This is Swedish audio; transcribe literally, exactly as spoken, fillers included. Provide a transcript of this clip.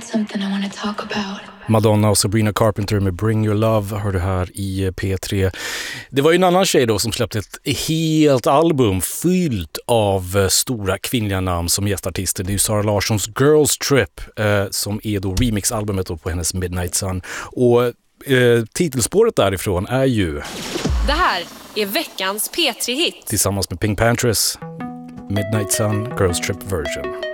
something I want to talk about. Madonna och Sabrina Carpenter med Bring Your Love hör du här i P tre. Det var ju en annan tjej då som släppte ett helt album fyllt av stora kvinnliga namn som gästartister. Det är ju Sara Larssons Girls Trip eh, som är då remixalbumet då på hennes Midnight Sun. Och eh, titelspåret därifrån är ju... Det här är veckans P tre-hit. Tillsammans med Pink Panthers, Midnight Sun Girls Trip version.